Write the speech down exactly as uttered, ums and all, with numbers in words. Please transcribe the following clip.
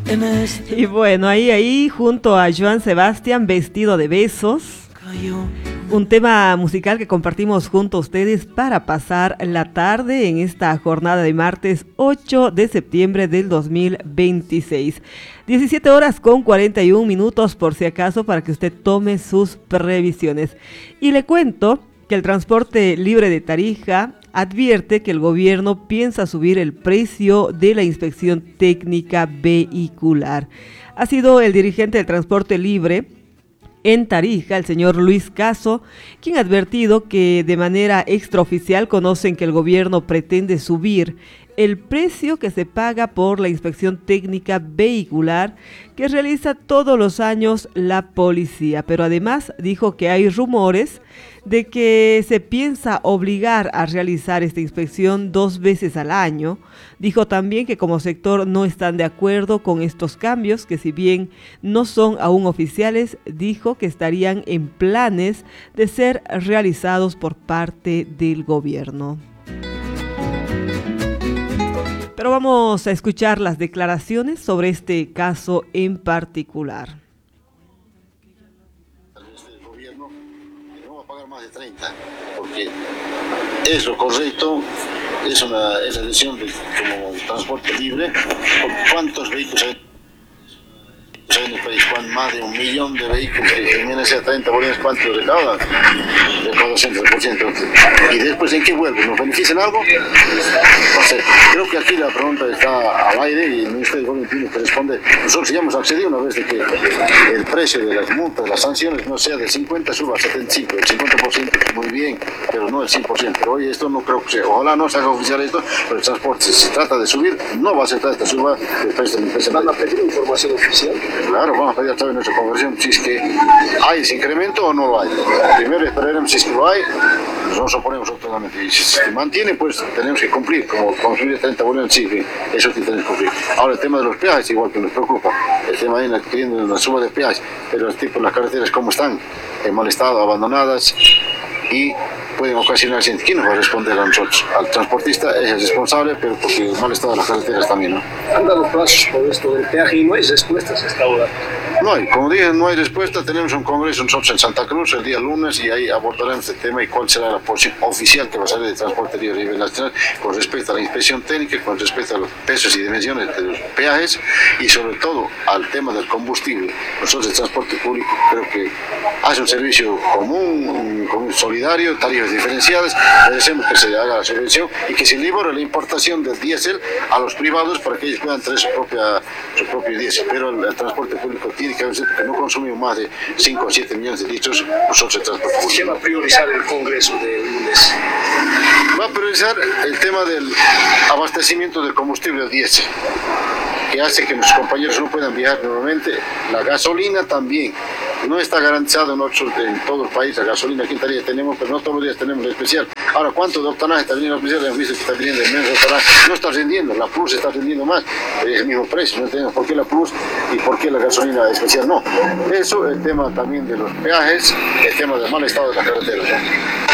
Y bueno, ahí, ahí, junto a Joan Sebastián, Vestido de Besos. Un tema musical que compartimos junto a ustedes para pasar la tarde en esta jornada de martes ocho de septiembre del dos mil veintiséis. diecisiete horas con cuarenta y un minutos por si acaso, para que usted tome sus previsiones. Y le cuento que el transporte libre de Tarija advierte que el gobierno piensa subir el precio de la inspección técnica vehicular. Ha sido el dirigente del transporte libre en Tarija, el señor Luis Caso, quien ha advertido que de manera extraoficial conocen que el gobierno pretende subir el precio que se paga por la inspección técnica vehicular que realiza todos los años la policía. Pero además dijo que hay rumores de que se piensa obligar a realizar esta inspección dos veces al año. Dijo también que como sector no están de acuerdo con estos cambios, que si bien no son aún oficiales, dijo que estarían en planes de ser realizados por parte del gobierno. Pero vamos a escuchar las declaraciones sobre este caso en particular. El gobierno no va a pagar más de treinta, porque es lo correcto, es una, es la decisión de, como transporte libre. ¿Cuántos vehículos hay en el país? Más de un millón de vehículos, que vienen a ser treinta bolivianos, ¿cuánto recaudan? De doscientos por ciento. ¿Y después en qué vuelve? ¿Nos benefician algo? No sé, creo que aquí la pregunta está al aire y el Ministerio de Gobierno tiene que responder. Nosotros ya hemos accedido una vez de que el precio de las multas, las sanciones, no sea de cincuenta, suba a setenta y cinco, el cincuenta por ciento, muy bien, pero no el cien por ciento. Pero hoy esto no creo que sea, ojalá no se haga oficial esto, pero el transporte, si se trata de subir, no va a aceptar esta suba del precio del precio. ¿Van a pedir información oficial? Claro, vamos a pedir a través de nuestra conversión si es que hay ese incremento o no lo hay. Primero esperaremos si es que lo hay, nos oponemos totalmente. Y si se mantiene, pues tenemos que cumplir, como consumir treinta bolivianos, sí, eso sí tenemos que cumplir. Ahora el tema de los peajes, igual que nos preocupa, el tema de pidiendo una suba de peajes, pero el tipo, las carreteras como están, en mal estado, abandonadas, y pueden ocasionar accidentes. ¿Quién nos va a responder a nosotros? Al transportista es el responsable, pero porque el mal estado de las carreteras también, ¿no? Han dado plazos por esto del peaje y no hay respuestas hasta ahora. No hay, como dije, no hay respuesta. Tenemos un congreso nosotros en Santa Cruz el día lunes y ahí abordaremos este tema y cuál será la posición oficial que va a salir de transporte libre a nivel nacional con respecto a la inspección técnica, con respecto a los pesos y dimensiones de los peajes y sobre todo al tema del combustible. Nosotros el transporte público creo que hace un servicio común, común solidario, tarifas diferenciadas, merecemos que se haga la subvención y que se libere la importación del diésel a los privados para que ellos puedan traer su, propia, su propio diésel, pero el, el transporte público tiene que hacer porque no consumimos más de cinco o siete millones de litros nosotros el transporte público. ¿Qué va a priorizar el Congreso de lunes? Va a priorizar el tema del abastecimiento del combustible diésel, que hace que nuestros compañeros no puedan viajar nuevamente. La gasolina también. No está garantizado en, otros, en todo el país la gasolina. Aquí en Tarija tenemos, pero no todos los días tenemos el especial. Ahora, ¿cuánto de octanaje está viniendo el especial? Hemos visto que está viniendo el menos octanaje. No está rindiendo, la Plus está rindiendo más. Es el mismo precio, no entendemos por qué la Plus y por qué la gasolina especial no. Eso, el tema también de los peajes, el tema del mal estado de las carreteras, ¿no?